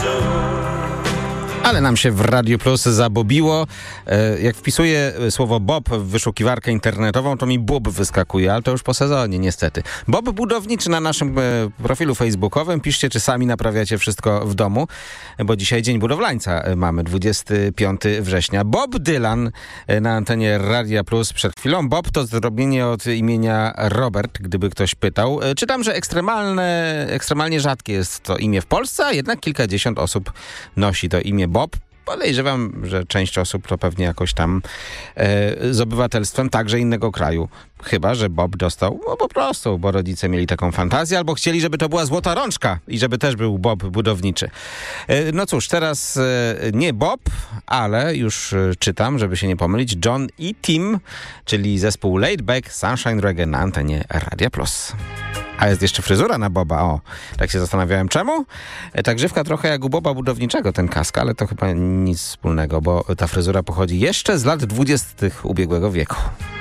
Ale nam się w Radio Plus zabobiło. Jak wpisuję słowo Bob w wyszukiwarkę internetową, to mi Bób wyskakuje, ale to już po sezonie niestety. Bob budowniczy na naszym profilu facebookowym. Piszcie, czy sami naprawiacie wszystko w domu, bo dzisiaj Dzień Budowlańca mamy, 25 września. Bob Dylan na antenie Radia Plus przed chwilą. Bob to zdrobienie od imienia Robert, gdyby ktoś pytał. Czytam, że ekstremalnie rzadkie jest to imię w Polsce, a jednak kilkadziesiąt osób nosi to imię Bob. Podejrzewam, że część osób to pewnie jakoś tam z obywatelstwem także innego kraju. Chyba że Bob dostał po prostu, bo rodzice mieli taką fantazję, albo chcieli, żeby to była złota rączka i żeby też był Bob budowniczy. No cóż, teraz nie Bob, ale już czytam, żeby się nie pomylić, John i Tim, czyli zespół Laid Back Sunshine Reggae na antenie Radia Plus. A jest jeszcze fryzura na Boba, o. Tak się zastanawiałem, czemu? Ta grzywka trochę jak u Boba budowniczego, ten kask, ale to chyba nic wspólnego, bo ta fryzura pochodzi jeszcze z lat 20. ubiegłego wieku.